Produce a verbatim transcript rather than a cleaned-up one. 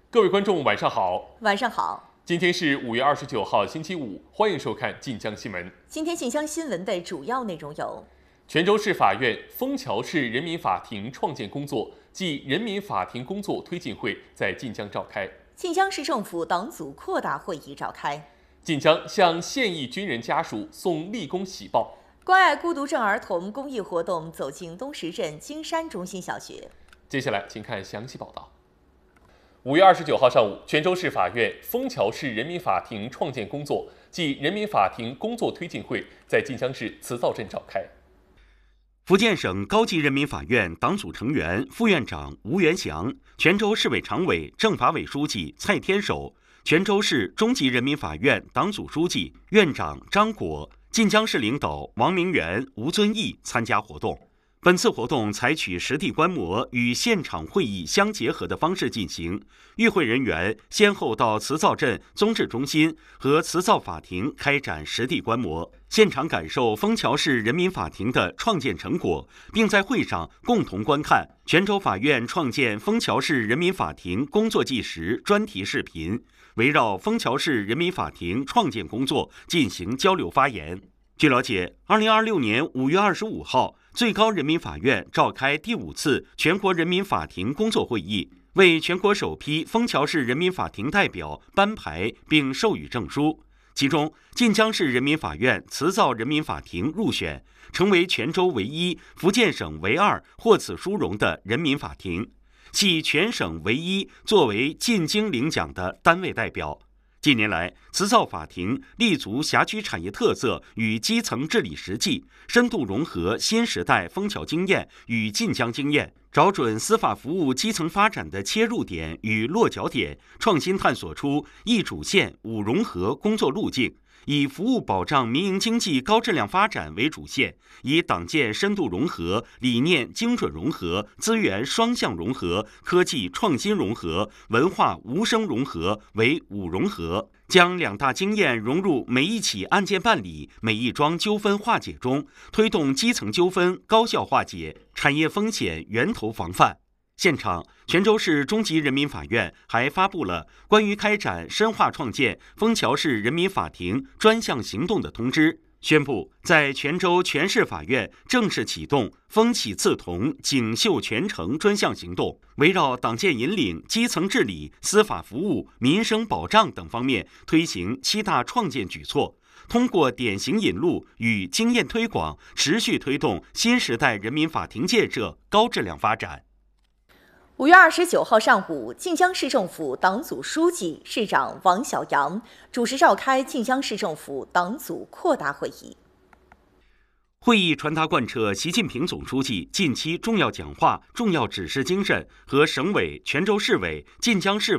各位观众，晚上好。 晚上好。 今天是五月二十九号，星期五，欢迎收看晋江新闻。 今天晋江新闻的主要内容有： 泉州市法院枫桥市人民法庭创建工作暨人民法庭工作推进会在晋江召开； 晋江市政府党组扩大会议召开； 晋江向现役军人家属送立功喜报； 关爱孤独症儿童公益活动走进东石镇金山中心小学。 接下来，请看详细报道。五月二十九号上午，泉州市法院枫桥市人民法庭创建工作暨人民法庭工作推进会在晋江市磁灶镇召开。 福建省高级人民法院党组成员、副院长吴元祥，泉州市委常委、政法委书记蔡天守，泉州市中级人民法院党组书记、院长张果，晋江市领导王明元、吴尊义参加活动。本次活动采取实地观摩与现场会议相结合的方式进行，与会人员先后到磁灶镇综治中心和磁灶法庭开展实地观摩，现场感受枫桥市人民法庭的创建成果，并在会上共同观看泉州法院创建枫桥市人民法庭工作纪实专题视频，围绕枫桥市人民法庭创建工作进行交流发言。据了解，二零二六年五月二十五号，最高人民法院召开第五次全国人民法庭工作会议，为全国首批枫桥市人民法庭代表颁牌并授予证书。其中，晋江市人民法院磁灶人民法庭入选，成为泉州唯一、福建省唯二获此殊荣的人民法庭，系全省唯一作为进京领奖的单位代表。近年来，磁灶法庭立足辖区产业特色与基层治理实际，深度融合新时代枫桥经验与晋江经验，找准司法服务基层发展的切入点与落脚点，创新探索出一主线、五融合工作路径，以服务保障民营经济高质量发展为主线，以党建深度融合、理念精准融合、资源双向融合、科技创新融合、文化无声融合为五融合，将两大经验融入每一起案件办理、每一桩纠纷化解中，推动基层纠纷高效化解、产业风险源头防范。现场，泉州市中级人民法院还发布了关于开展深化创建枫桥市人民法庭专项行动的通知，宣布在泉州全市法院正式启动风起刺桐、锦绣全城专项行动，围绕党建引领、基层治理、司法服务、民生保障等方面推行七大创建举措，通过典型引路与经验推广，持续推动新时代人民法庭建设高质量发展。 五月二十九号上午，晋江市政府党组书记、市长王小阳主持召开晋江市政府党组扩大会议。 会议传达贯彻习近平总书记近期重要讲话、重要指示精神和省委、泉州市委、晋江市